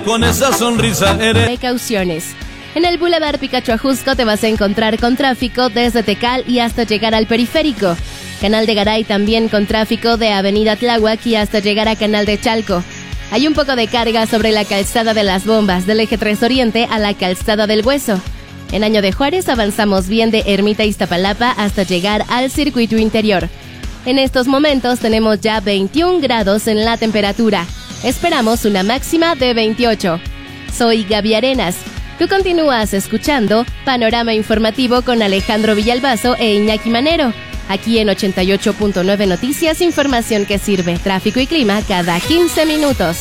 Con esa sonrisa eres... Precauciones. En el Boulevard Picacho Ajusco te vas a encontrar con tráfico desde Tecal y hasta llegar al Periférico. Canal de Garay también con tráfico de Avenida Tláhuac y hasta llegar a Canal de Chalco. Hay un poco de carga sobre la calzada de las Bombas, del eje 3 Oriente a la calzada del Hueso. En Año de Juárez avanzamos bien de Ermita Iztapalapa hasta llegar al circuito interior. En estos momentos tenemos ya 21 grados en la temperatura. Esperamos una máxima de 28. Soy Gaby Arenas. Tú continúas escuchando Panorama Informativo con Alejandro Villalbazo e Iñaki Manero. Aquí en 88.9 Noticias, información que sirve. Tráfico y clima cada 15 minutos.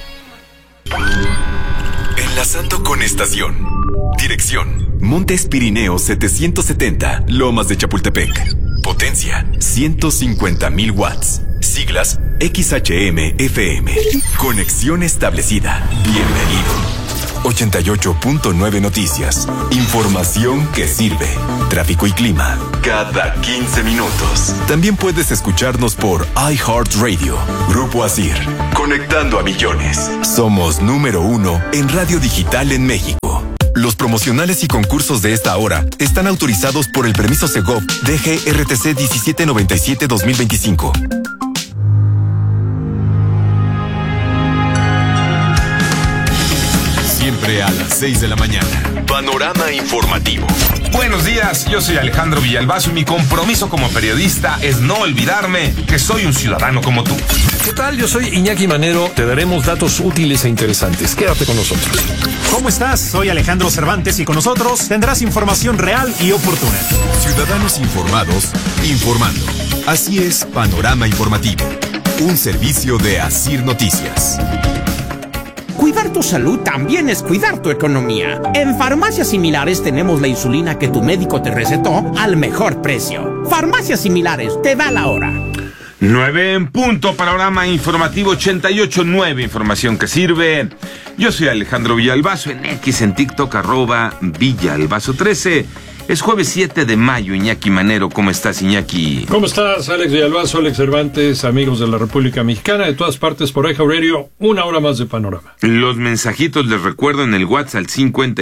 Enlazando con estación. Dirección: Montes Pirineos 770, Lomas de Chapultepec. Potencia: 150,000 watts. Siglas: XHM-FM. Conexión establecida. Bienvenido. 88.9 Noticias. Información que sirve. Tráfico y clima cada 15 minutos. También puedes escucharnos por iHeartRadio. Grupo ASIR. Conectando a millones. Somos número 1 en radio digital en México. Los promocionales y concursos de esta hora están autorizados por el permiso Segov DGRTC 1797-2025. Siempre a las 6 de la mañana. Panorama Informativo. Buenos días, yo soy Alejandro Villalbazo y mi compromiso como periodista es no olvidarme que soy un ciudadano como tú. ¿Qué tal? Yo soy Iñaki Manero. Te daremos datos útiles e interesantes. Quédate con nosotros. ¿Cómo estás? Soy Alejandro Cervantes y con nosotros tendrás información real y oportuna. Ciudadanos informados, informando. Así es Panorama Informativo. Un servicio de ASIR Noticias. Cuidar tu salud también es cuidar tu economía. En Farmacias Similares tenemos la insulina que tu médico te recetó al mejor precio. Farmacias Similares, te da la hora. 9 en punto, Panorama Informativo 88.9, información que sirve. Yo soy Alejandro Villalbazo, en X, en TikTok, @Villalbazo13. Es jueves 7 de mayo, Iñaki Manero. ¿Cómo estás, Iñaki? ¿Cómo estás, Alex Villalbazo, Alex Cervantes, amigos de la República Mexicana, de todas partes por iHeartRadio? Una hora más de Panorama. Los mensajitos les recuerdo en el WhatsApp al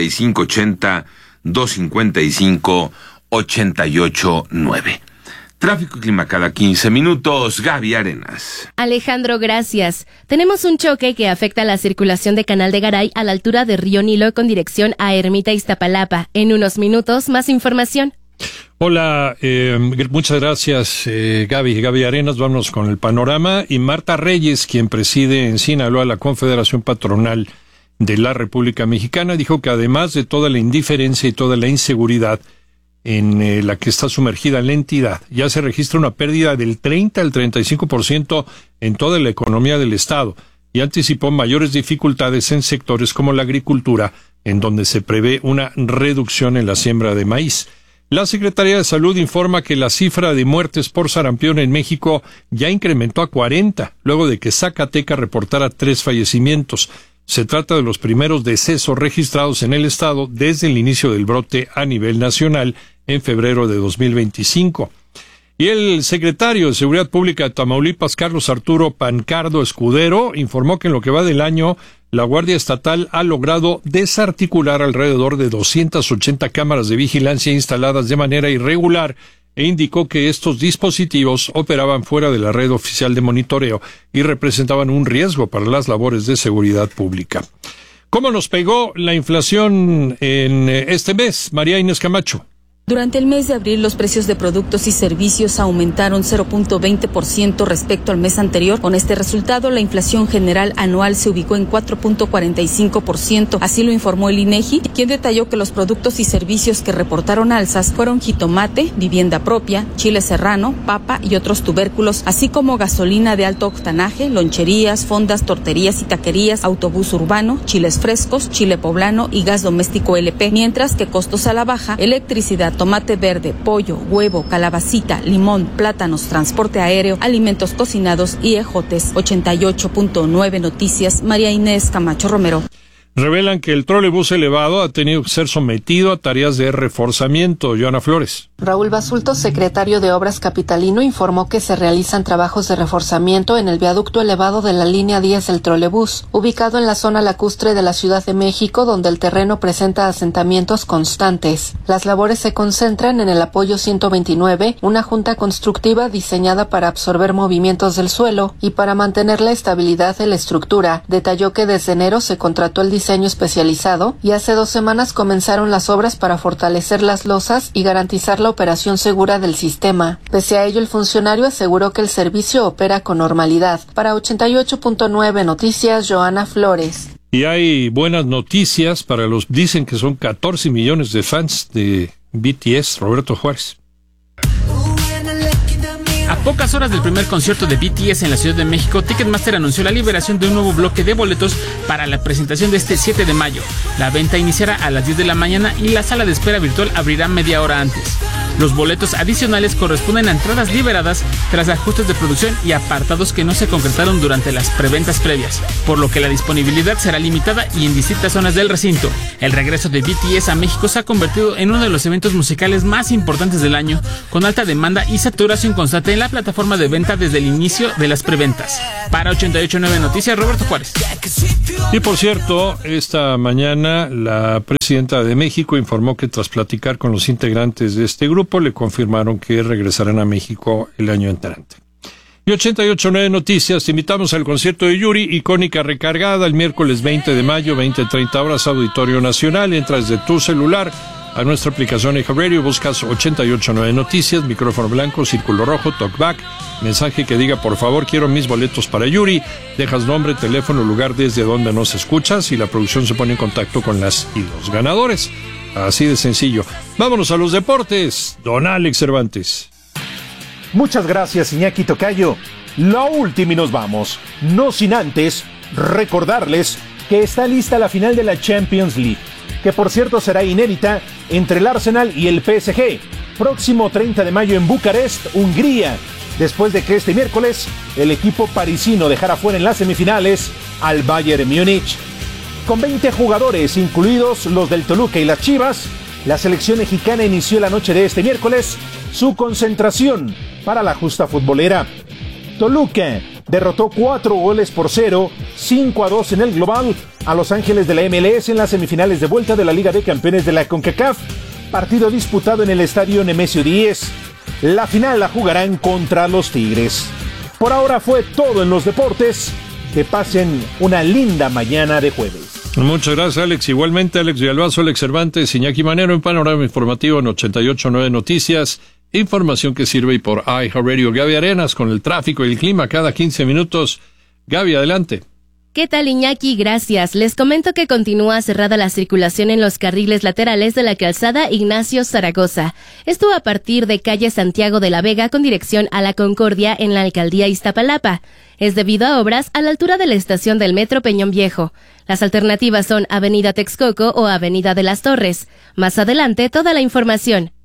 5580-255-889. Tráfico y clima cada 15 minutos. Gaby Arenas. Alejandro, gracias. Tenemos un choque que afecta la circulación de Canal de Garay a la altura de Río Nilo con dirección a Ermita Iztapalapa. En unos minutos, más información. Hola, muchas gracias, Gaby Arenas. Vámonos con el panorama. Y Marta Reyes, quien preside en Sinaloa la Confederación Patronal de la República Mexicana, dijo que además de toda la indiferencia y toda la inseguridad en la que está sumergida la entidad, ya se registra una pérdida del 30 al 35% en toda la economía del Estado, y anticipó mayores dificultades en sectores como la agricultura, en donde se prevé una reducción en la siembra de maíz. La Secretaría de Salud informa que la cifra de muertes por sarampión en México ya incrementó a 40, luego de que Zacatecas reportara 3 fallecimientos. Se trata de los primeros decesos registrados en el estado desde el inicio del brote a nivel nacional en febrero de 2025. Y el secretario de Seguridad Pública de Tamaulipas, Carlos Arturo Pancardo Escudero, informó que en lo que va del año, la Guardia Estatal ha logrado desarticular alrededor de 280 cámaras de vigilancia instaladas de manera irregular, e indicó que estos dispositivos operaban fuera de la red oficial de monitoreo y representaban un riesgo para las labores de seguridad pública. ¿Cómo nos pegó la inflación en este mes, María Inés Camacho? Durante el mes de abril, los precios de productos y servicios aumentaron 0.20% respecto al mes anterior. Con este resultado, la inflación general anual se ubicó en 4.45%. Así lo informó el INEGI, quien detalló que los productos y servicios que reportaron alzas fueron jitomate, vivienda propia, chile serrano, papa y otros tubérculos, así como gasolina de alto octanaje, loncherías, fondas, torterías y taquerías, autobús urbano, chiles frescos, chile poblano y gas doméstico LP, mientras que costos a la baja, electricidad, tomate verde, pollo, huevo, calabacita, limón, plátanos, transporte aéreo, alimentos cocinados y ejotes. 88.9 Noticias, María Inés Camacho Romero. Revelan que el trolebús elevado ha tenido que ser sometido a tareas de reforzamiento. Joana Flores. Raúl Basulto, secretario de Obras capitalino, informó que se realizan trabajos de reforzamiento en el viaducto elevado de la línea 10 del trolebús, ubicado en la zona lacustre de la Ciudad de México, donde el terreno presenta asentamientos constantes. Las labores se concentran en el apoyo 129, una junta constructiva diseñada para absorber movimientos del suelo y para mantener la estabilidad de la estructura. Detalló que desde enero se contrató el diseño especializado y hace 2 semanas comenzaron las obras para fortalecer las losas y garantizar la operación segura del sistema. Pese a ello, el funcionario aseguró que el servicio opera con normalidad. Para 88.9 Noticias, Joana Flores. Y hay buenas noticias para los, dicen que son 14 millones de fans de BTS. Roberto Juárez. A pocas horas del primer concierto de BTS en la Ciudad de México, Ticketmaster anunció la liberación de un nuevo bloque de boletos para la presentación de este 7 de mayo. La venta iniciará a las 10 de la mañana y la sala de espera virtual abrirá media hora antes. Los boletos adicionales corresponden a entradas liberadas tras ajustes de producción y apartados que no se concretaron durante las preventas previas, por lo que la disponibilidad será limitada y en distintas zonas del recinto. El regreso de BTS a México se ha convertido en uno de los eventos musicales más importantes del año, con alta demanda y saturación constante en la plataforma de venta desde el inicio de las preventas. Para 88.9 Noticias, Roberto Juárez. Y por cierto, esta mañana la presidenta de México informó que tras platicar con los integrantes de este grupo, le confirmaron que regresarán a México el año entrante. Y 88.9 Noticias, te invitamos al concierto de Yuri, icónica recargada, el miércoles 20 de mayo, 20:30 horas, Auditorio Nacional. Entras de tu celular a nuestra aplicación iHeartRadio, buscas 88.9 Noticias, micrófono blanco, círculo rojo, talkback, mensaje que diga por favor quiero mis boletos para Yuri, dejas nombre, teléfono, lugar desde donde nos escuchas y la producción se pone en contacto con las y los ganadores. Así de sencillo. Vámonos a los deportes. Don Alex Cervantes. Muchas gracias, Iñaki Tocayo. La última y nos vamos. No sin antes recordarles que está lista la final de la Champions League, que por cierto será inédita entre el Arsenal y el PSG. Próximo 30 de mayo en Bucarest, Hungría. Después de que este miércoles el equipo parisino dejara fuera en las semifinales al Bayern Múnich. Con 20 jugadores, incluidos los del Toluca y las Chivas, la selección mexicana inició la noche de este miércoles su concentración para la justa futbolera. Toluca derrotó 4-0, 5-2 en el global, a Los Ángeles de la MLS en las semifinales de vuelta de la Liga de Campeones de la CONCACAF, partido disputado en el estadio Nemesio 10. La final la jugarán contra los Tigres. Por ahora fue todo en los deportes. Que pasen una linda mañana de jueves. Muchas gracias, Alex. Igualmente, Alex Villalbazo, Alex Cervantes, Iñaki Manero en Panorama Informativo en 88.9 Noticias. Información que sirve y por iHeartRadio. Gaby Arenas con el tráfico y el clima cada 15 minutos. Gaby, adelante. ¿Qué tal, Iñaki? Gracias. Les comento que continúa cerrada la circulación en los carriles laterales de la calzada Ignacio Zaragoza. Esto a partir de calle Santiago de la Vega con dirección a La Concordia en la alcaldía Iztapalapa. Es debido a obras a la altura de la estación del Metro Peñón Viejo. Las alternativas son Avenida Texcoco o Avenida de las Torres. Más adelante, toda la información.